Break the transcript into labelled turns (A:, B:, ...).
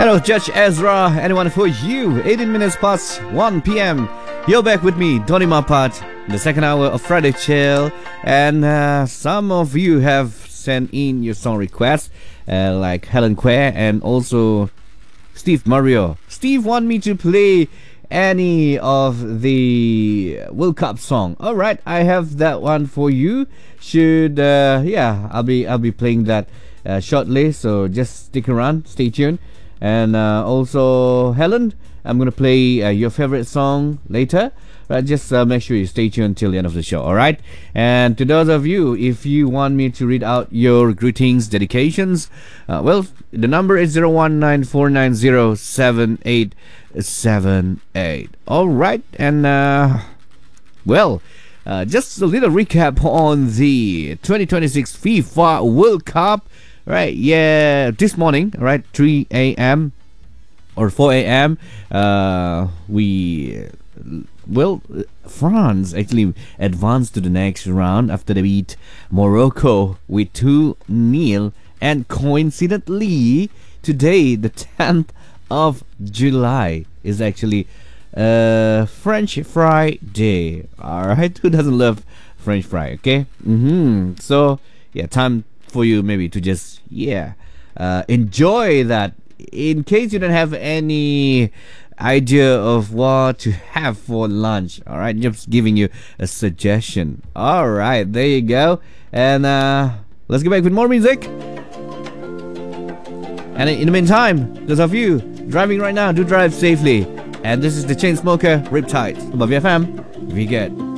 A: Hello, Judge Ezra. Anyone for you? 18 minutes past 1 p.m. You're back with me, Tony Mapat, in the second hour of Friday Chill. And some of you have sent in your song requests, like Helen Quare and also Steve Mario. Steve want me to play any of the World Cup song. All right, I have that one for you. I'll be playing that shortly. So just stick around, stay tuned. And also, Helen, I'm gonna play your favorite song later. Right, just make sure you stay tuned till the end of the show. All right. And to those of you, if you want me to read out your greetings, dedications, the number is 01949078878. All right. And just a little recap on the 2026 FIFA World Cup. Right, yeah, this morning, right, 3 a.m. or 4 a.m. France actually advanced to the next round after they beat Morocco with 2-0. And coincidentally, today, the 10th of July, is actually French Fry Day. Alright, who doesn't love French fry, okay? So, yeah, time for you maybe to just enjoy that. In case you don't have any idea of what to have for lunch, all right, just giving you a suggestion. All right, there you go. And let's get back with more music. And in the meantime, those of you driving right now, do drive safely. And this is the Chainsmoker Riptide, Above FM. We get